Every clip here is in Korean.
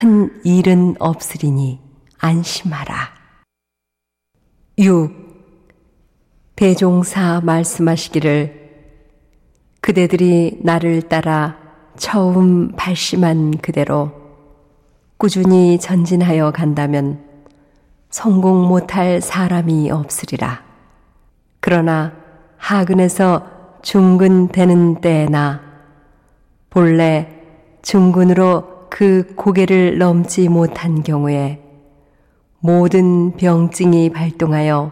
큰 일은 없으리니 안심하라. 6. 대종사 말씀하시기를 그대들이 나를 따라 처음 발심한 그대로 꾸준히 전진하여 간다면 성공 못할 사람이 없으리라. 그러나 하근에서 중근되는 때에나 본래 중근으로 그 고개를 넘지 못한 경우에 모든 병증이 발동하여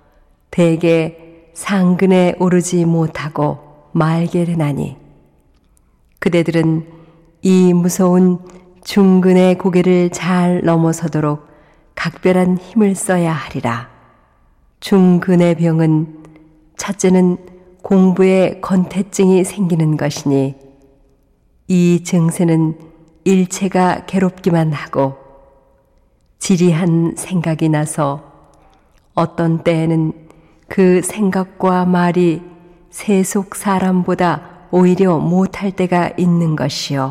대개 상근에 오르지 못하고 말게 되나니 그대들은 이 무서운 중근의 고개를 잘 넘어서도록 각별한 힘을 써야 하리라. 중근의 병은 첫째는 공부에 건태증이 생기는 것이니 이 증세는 일체가 괴롭기만 하고 지리한 생각이 나서 어떤 때에는 그 생각과 말이 세속 사람보다 오히려 못할 때가 있는 것이요.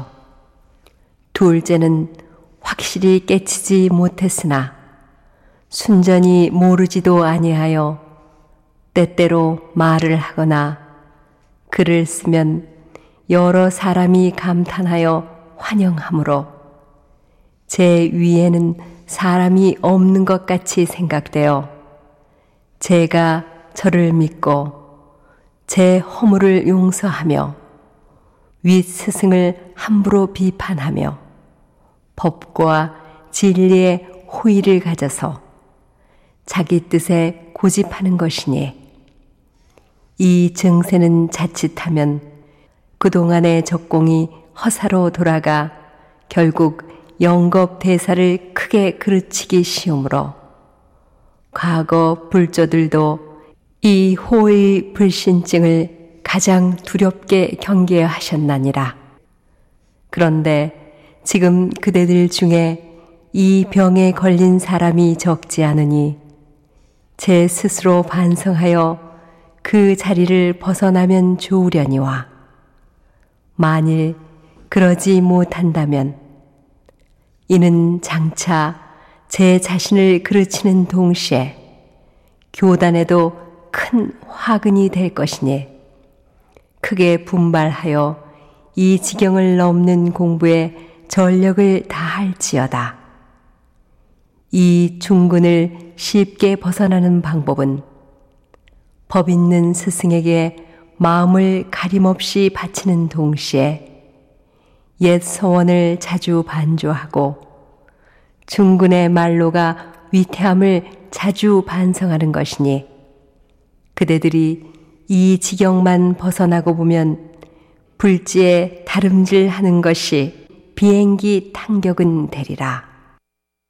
둘째는 확실히 깨치지 못했으나 순전히 모르지도 아니하여 때때로 말을 하거나 글을 쓰면 여러 사람이 감탄하여 환영하므로 제 위에는 사람이 없는 것 같이 생각되어 제가 저를 믿고 제 허물을 용서하며 윗 스승을 함부로 비판하며 법과 진리의 호의를 가져서 자기 뜻에 고집하는 것이니 이 증세는 자칫하면 그동안의 적공이 허사로 돌아가 결국 영겁대사를 크게 그르치기 쉬우므로 과거 불조들도 이 호의 불신증을 가장 두렵게 경계하셨나니라. 그런데 지금 그대들 중에 이 병에 걸린 사람이 적지 않으니 제 스스로 반성하여 그 자리를 벗어나면 좋으려니와 만일 그러지 못한다면 이는 장차 제 자신을 그르치는 동시에 교단에도 큰 화근이 될 것이니 크게 분발하여 이 지경을 넘는 공부에 전력을 다할지어다. 이 중근을 쉽게 벗어나는 방법은 법 있는 스승에게 마음을 가림없이 바치는 동시에 옛 서원을 자주 반조하고 중근의 말로가 위태함을 자주 반성하는 것이니 그대들이 이 지경만 벗어나고 보면 불지에 다름질하는 것이 비행기 탄격은 되리라.